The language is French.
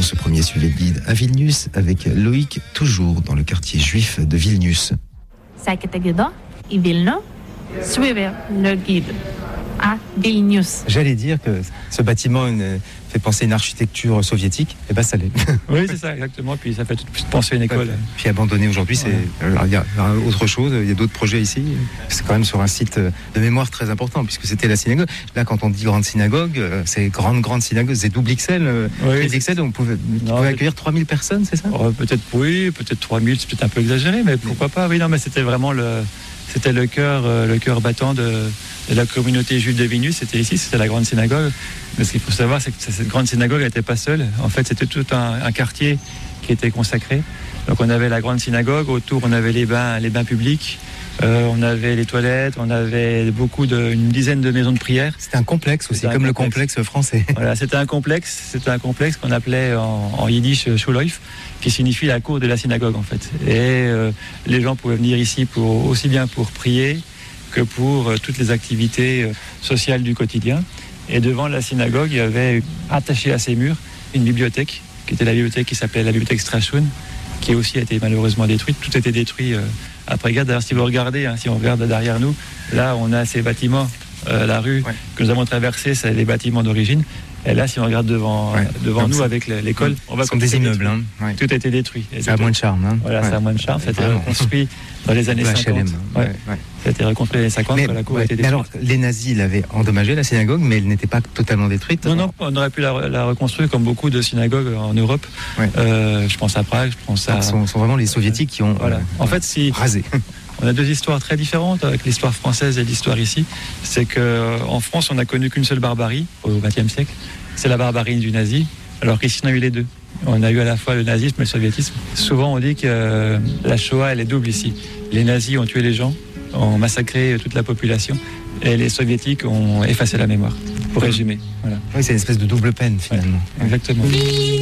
ce premier suivi de guide à Vilnius avec Loïc, toujours dans le quartier juif de Vilnius. Sekite gido į Vilnių, suivez le guide à Vilnius. J'allais dire que ce bâtiment fait penser à une architecture soviétique, et ça l'est. Oui, c'est ça, exactement. Puis ça fait tout penser à une école. Puis abandonné aujourd'hui, c'est il y a autre chose. Il y a d'autres projets ici. C'est quand même sur un site de mémoire très important puisque c'était la synagogue. Là, quand on dit grande synagogue, c'est grande synagogue, c'est double XL. Oui, XL, on pouvait accueillir 3000 personnes, c'est ça? Peut-être 3000, c'est peut-être un peu exagéré, mais pourquoi pas? Oui, non, mais c'était vraiment le cœur battant de la communauté juive de Vilnius. C'était ici, c'était la grande synagogue. Mais ce qu'il faut savoir, c'est que cette grande synagogue n'était pas seule. En fait, c'était tout un quartier qui était consacré. Donc on avait la grande synagogue, autour on avait les bains publics, on avait les toilettes, on avait une dizaine de maisons de prière. C'était un complexe aussi, comme le complexe français. Voilà, c'était un complexe qu'on appelait en yiddish Schulhof, qui signifie la cour de la synagogue en fait. Et les gens pouvaient venir ici aussi bien pour prier que pour toutes les activités sociales du quotidien. Et devant la synagogue, il y avait attaché à ces murs une bibliothèque, qui était la bibliothèque qui s'appelait la bibliothèque Strachun, qui aussi a été malheureusement détruite. Tout a été détruit après-guerre. D'ailleurs, si vous regardez, si on regarde derrière nous, là, on a ces bâtiments, la rue que nous avons traversée, c'est les bâtiments d'origine. Et là, si on regarde devant nous avec l'école, on va ce sont des immeubles. Tout a été détruit. Ça a moins de charme. Voilà, ça a moins de charme. Ça a été reconstruit dans les années 50. Ça a été reconstruit dans les années 50 quand la cour a été détruite. Alors, les nazis l'avaient endommagée, la synagogue, mais elle n'était pas totalement détruite. Non, on aurait pu la reconstruire comme beaucoup de synagogues en Europe. Je pense à Prague, Ce sont vraiment les soviétiques qui ont rasé. On a deux histoires très différentes avec l'histoire française et l'histoire ici. C'est qu'en France, on n'a connu qu'une seule barbarie au XXe siècle. C'est la barbarie du nazi, alors qu'ici, on a eu les deux. On a eu à la fois le nazisme et le soviétisme. Souvent, on dit que la Shoah, elle est double ici. Les nazis ont tué les gens, ont massacré toute la population, et les soviétiques ont effacé la mémoire, pour résumer. Voilà. Oui, c'est une espèce de double peine, finalement. Exactement.